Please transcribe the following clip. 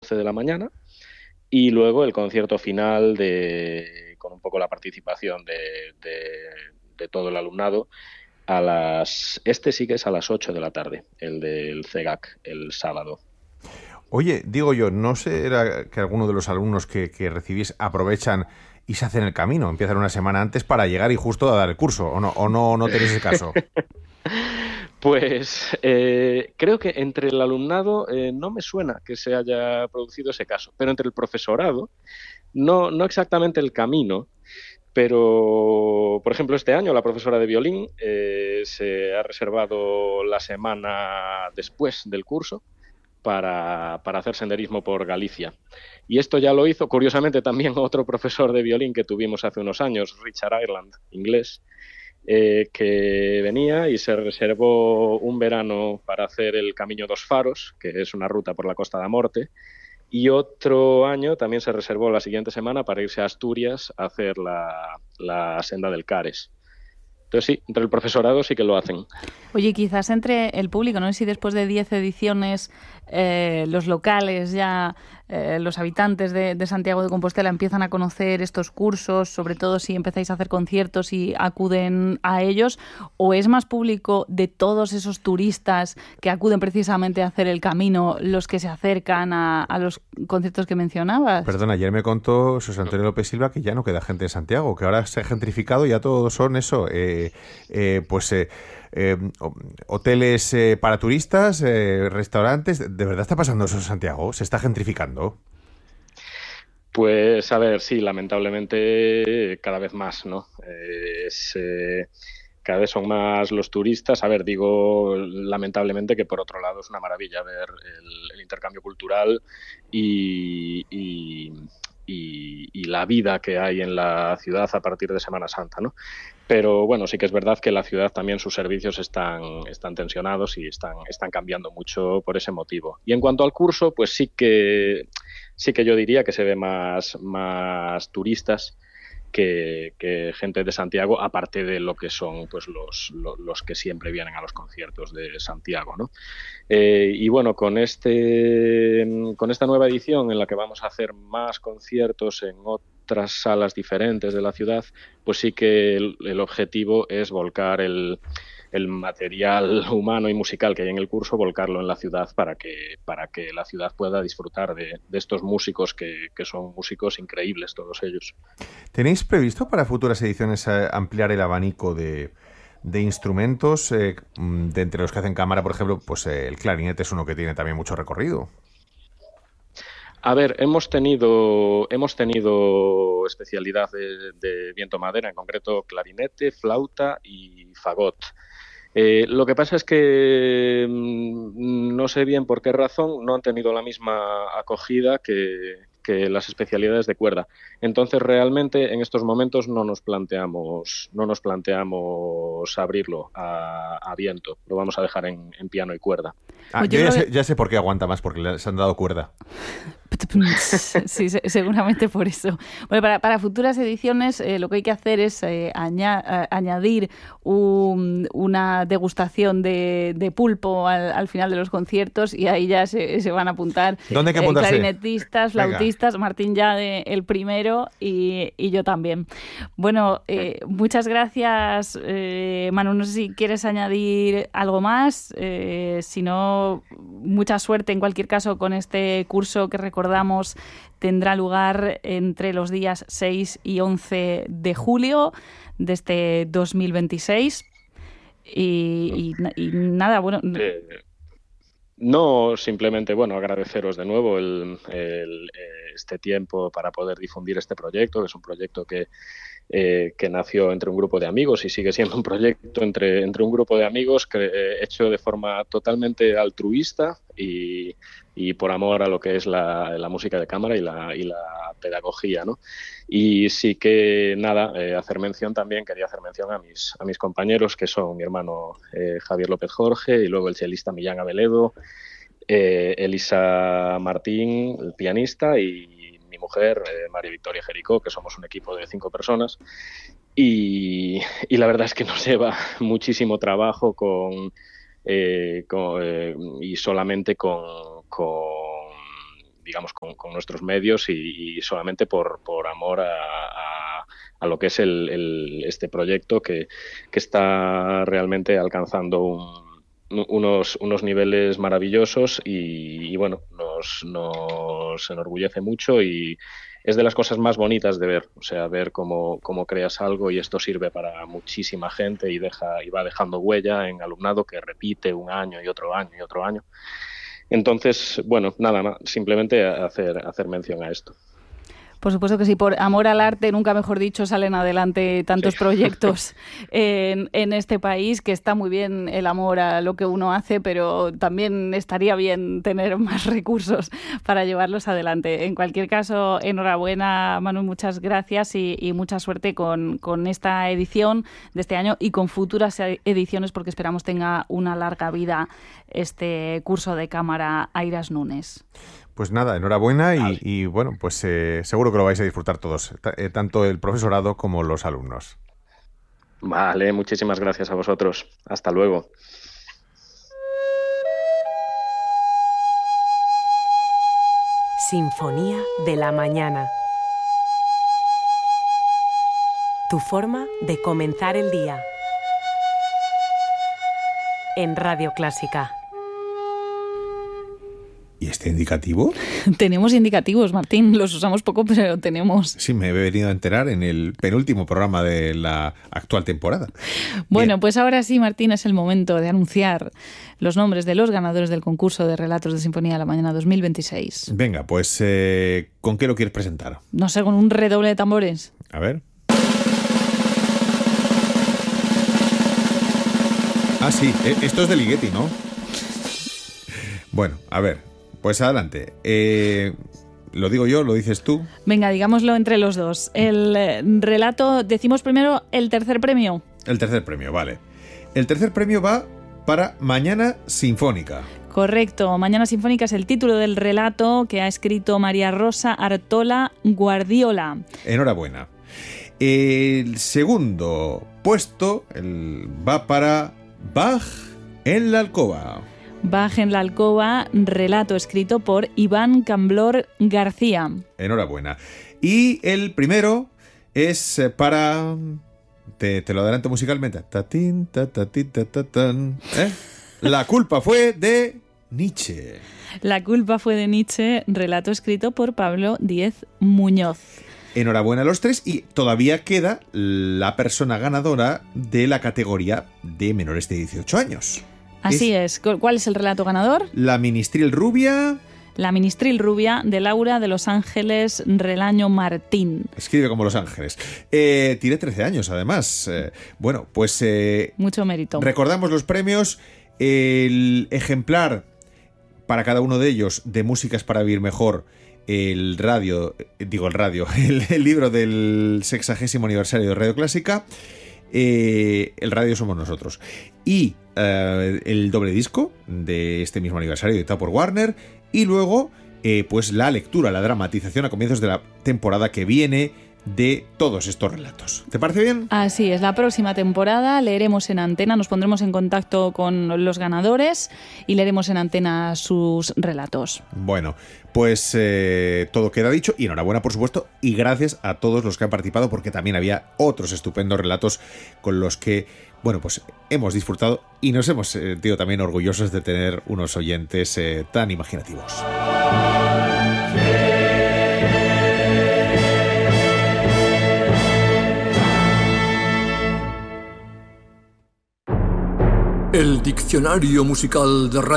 11 de la mañana, y luego el concierto final con un poco la participación de todo el alumnado este sí que es a las 8 de la tarde, el del CEGAC, el sábado. Oye, digo yo, ¿no será que alguno de los alumnos que recibís aprovechan y se hacen el camino? Empiezan una semana antes para llegar y justo a dar el curso, ¿o no tenéis ese caso? Pues creo que entre el alumnado no me suena que se haya producido ese caso, pero entre el profesorado, no exactamente el camino, pero por ejemplo este año la profesora de violín se ha reservado la semana después del curso para hacer senderismo por Galicia. Y esto ya lo hizo, curiosamente, también otro profesor de violín que tuvimos hace unos años, Richard Ireland, inglés, que venía y se reservó un verano para hacer el Camino dos Faros, que es una ruta por la Costa da Morte, y otro año también se reservó la siguiente semana para irse a Asturias a hacer la senda del Cares. Entonces sí, entre el profesorado sí que lo hacen. Oye, quizás entre el público, no sé si después de 10 ediciones los locales ya, los habitantes de Santiago de Compostela empiezan a conocer estos cursos, sobre todo si empezáis a hacer conciertos y acuden a ellos, o es más público de todos esos turistas que acuden precisamente a hacer el camino los que se acercan a los conciertos que mencionabas. Perdón, ayer me contó José Antonio López Silva que ya no queda gente en Santiago, que ahora se ha gentrificado y ya todos son eso, hoteles para turistas, restaurantes. ¿De verdad está pasando eso en Santiago? ¿Se está gentrificando? Pues a ver, sí, lamentablemente cada vez más, ¿no? Cada vez son más los turistas. A ver, digo lamentablemente que por otro lado es una maravilla ver el intercambio cultural y la vida que hay en la ciudad a partir de Semana Santa, ¿no? Pero bueno, sí que es verdad que la ciudad también sus servicios están tensionados y están cambiando mucho por ese motivo. Y en cuanto al curso, pues sí que yo diría que se ve más turistas que gente de Santiago, aparte de lo que son pues los que siempre vienen a los conciertos de Santiago, ¿no? Y bueno, con esta nueva edición en la que vamos a hacer más conciertos en otras salas diferentes de la ciudad, pues sí que el objetivo es volcar el material humano y musical que hay en el curso, volcarlo en la ciudad para que la ciudad pueda disfrutar de estos músicos que son músicos increíbles todos ellos. ¿Tenéis previsto para futuras ediciones ampliar el abanico de instrumentos, de entre los que hacen cámara, por ejemplo? Pues el clarinete es uno que tiene también mucho recorrido. A ver, hemos tenido especialidad de viento madera, en concreto clarinete, flauta y fagot. Lo que pasa es que no sé bien por qué razón no han tenido la misma acogida que las especialidades de cuerda. Entonces, realmente, en estos momentos no nos planteamos abrirlo a viento. Lo vamos a dejar en piano y cuerda. Pues Yo ya sé por qué aguanta más, porque les han dado cuerda. Sí, seguramente por eso. Bueno, para futuras ediciones lo que hay que hacer es añadir una degustación de pulpo al final de los conciertos, y ahí ya se van a apuntar. ¿Dónde hay que apuntarse? Clarinetistas, flautistas, Martín Llade el primero y yo también. Bueno, muchas gracias, Manu. No sé si quieres añadir algo más. Si no, mucha suerte en cualquier caso con este curso que recordamos tendrá lugar entre los días 6 y 11 de julio de este 2026. Y nada, bueno... No, simplemente, bueno, agradeceros de nuevo este tiempo para poder difundir este proyecto, que es un proyecto que nació entre un grupo de amigos y sigue siendo un proyecto entre un grupo de amigos hecho de forma totalmente altruista y por amor a lo que es la música de cámara y la pedagogía, ¿no? Y sí que, nada, quería hacer mención a mis compañeros, que son mi hermano Javier López Jorge, y luego el chelista Millán Abeledo, Elisa Martín, el pianista, y mi mujer, María Victoria Jericó, que somos un equipo de 5 personas. Y la verdad es que nos lleva muchísimo trabajo y solamente con digamos, con nuestros medios y solamente por amor a lo que es este proyecto que está realmente alcanzando unos niveles maravillosos y bueno, nos enorgullece mucho y es de las cosas más bonitas de ver, o sea, ver cómo creas algo y esto sirve para muchísima gente y va dejando huella en alumnado que repite un año y otro año y otro año. Entonces, bueno, nada más, simplemente hacer mención a esto. Por supuesto que sí, por amor al arte, nunca mejor dicho, salen adelante tantos proyectos en este país, que está muy bien el amor a lo que uno hace, pero también estaría bien tener más recursos para llevarlos adelante. En cualquier caso, enhorabuena, Manu, muchas gracias y mucha suerte con esta edición de este año y con futuras ediciones, porque esperamos tenga una larga vida este curso de cámara Airas Nunes. Pues nada, enhorabuena y bueno, pues seguro que lo vais a disfrutar todos, tanto el profesorado como los alumnos. Vale, muchísimas gracias a vosotros. Hasta luego. Sinfonía de la mañana. Tu forma de comenzar el día. En Radio Clásica. ¿Y este indicativo? Tenemos indicativos, Martín. Los usamos poco, pero tenemos. Sí, me he venido a enterar en el penúltimo programa de la actual temporada. Bueno, Bien. pues ahora sí, Martín, es el momento de anunciar los nombres de los ganadores del concurso de relatos de Sinfonía de la Mañana 2026. Venga, pues ¿con qué lo quieres presentar? No sé, con un redoble de tambores. A ver. Ah, sí, esto es de Ligeti, ¿no? Bueno, a ver. Pues adelante. ¿Lo digo yo? ¿Lo dices tú? Venga, digámoslo entre los dos. El relato, decimos primero el tercer premio. El tercer premio, vale. El tercer premio va para Mañana Sinfónica. Correcto. Mañana Sinfónica es el título del relato que ha escrito María Rosa Artola Guardiola. Enhorabuena. El segundo puesto va para Bach en la alcoba. Bach en la alcoba, relato escrito por Iván Camblor García. Enhorabuena. Y el primero es para... Te lo adelanto musicalmente. Tatín, tatatín, tatatán. La culpa fue de Nietzsche. La culpa fue de Nietzsche, relato escrito por Pablo Díez Muñoz. Enhorabuena a los tres y todavía queda la persona ganadora de la categoría de menores de 18 años. Así es. ¿Cuál es el relato ganador? La Ministril Rubia. La Ministril Rubia de Laura de Los Ángeles Relaño Martín. Escribe como Los Ángeles. Tiene 13 años, además. Bueno, pues... mucho mérito. Recordamos los premios. El ejemplar para cada uno de ellos de Músicas para Vivir Mejor. El libro del 60º aniversario de Radio Clásica. El radio somos nosotros. Y el doble disco de este mismo aniversario editado por Warner. Y luego pues la lectura, la dramatización a comienzos de la temporada que viene de todos estos relatos. ¿Te parece bien? Así es, la próxima temporada leeremos en antena, nos pondremos en contacto con los ganadores y leeremos en antena sus relatos. Bueno, pues todo queda dicho y enhorabuena, por supuesto, y gracias a todos los que han participado porque también había otros estupendos relatos con los que, bueno, pues hemos disfrutado y nos hemos sentido también orgullosos de tener unos oyentes tan imaginativos. El diccionario musical de Radio